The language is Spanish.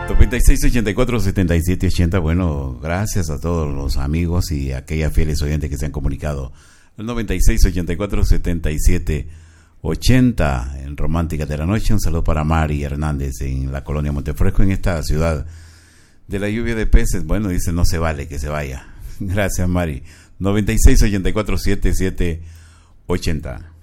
96 84 77 80. Bueno, gracias a todos los amigos y a aquellas fieles oyentes que se han comunicado. El 96 84 77 80 en Romántica de la Noche. Un saludo para Mari Hernández en la colonia Montefresco, en esta ciudad de la lluvia de peces. Bueno, dice, no se vale que se vaya. Gracias, Mari. 96 84 77 80.